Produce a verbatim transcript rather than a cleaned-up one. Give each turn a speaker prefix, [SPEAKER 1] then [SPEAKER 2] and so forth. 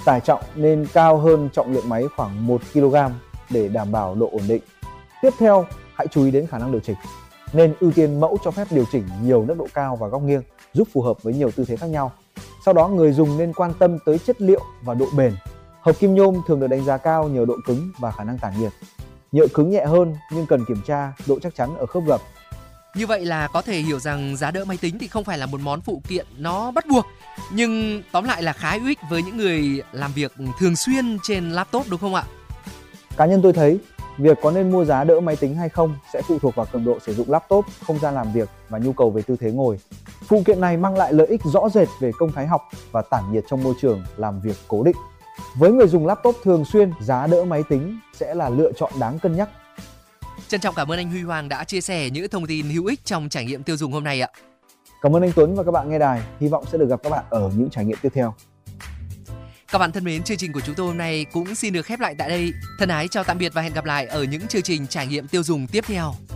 [SPEAKER 1] Tải trọng nên cao hơn trọng lượng máy khoảng một ki lô gam để đảm bảo độ ổn định. Tiếp theo, hãy chú ý đến khả năng điều chỉnh. Nên ưu tiên mẫu cho phép điều chỉnh nhiều nấc độ cao và góc nghiêng, giúp phù hợp với nhiều tư thế khác nhau. Sau đó, người dùng nên quan tâm tới chất liệu và độ bền. Hợp kim nhôm thường được đánh giá cao nhờ độ cứng và khả năng tản nhiệt. Nhựa cứng nhẹ hơn nhưng cần kiểm tra độ chắc chắn ở khớp gập.
[SPEAKER 2] Như vậy là có thể hiểu rằng giá đỡ máy tính thì không phải là một món phụ kiện nó bắt buộc, nhưng tóm lại là khá hữu ích với những người làm việc thường xuyên trên laptop, đúng không ạ?
[SPEAKER 1] Cá nhân tôi thấy, việc có nên mua giá đỡ máy tính hay không sẽ phụ thuộc vào cường độ sử dụng laptop, không gian làm việc và nhu cầu về tư thế ngồi. Phụ kiện này mang lại lợi ích rõ rệt về công thái học và tản nhiệt trong môi trường làm việc cố định. Với người dùng laptop thường xuyên, giá đỡ máy tính sẽ là lựa chọn đáng cân nhắc.
[SPEAKER 2] Trân trọng cảm ơn anh Huy Hoàng đã chia sẻ những thông tin hữu ích trong trải nghiệm tiêu dùng hôm nay ạ.
[SPEAKER 1] Cảm ơn anh Tuấn và các bạn nghe đài. Hy vọng sẽ được gặp các bạn ở những trải nghiệm tiếp theo.
[SPEAKER 2] Các bạn thân mến, chương trình của chúng tôi hôm nay cũng xin được khép lại tại đây. Thân ái chào tạm biệt và hẹn gặp lại ở những chương trình trải nghiệm tiêu dùng tiếp theo.